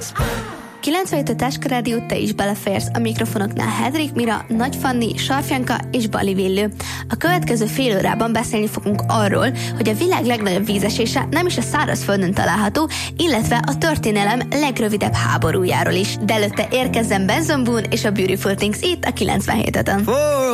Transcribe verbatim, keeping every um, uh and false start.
kilencvenhét a Táskarádió, te is beleférsz. A mikrofonoknál Hedrik Mira, Nagy Fanni, Sarfjanka és Bali Villő. A következő fél órában beszélni fogunk arról, hogy a világ legnagyobb vízesése nem is a szárazföldön található, illetve a történelem legrövidebb háborújáról is. De előtte érkezzen Benson Boone és a Beautiful Things itt a kilencvenhét.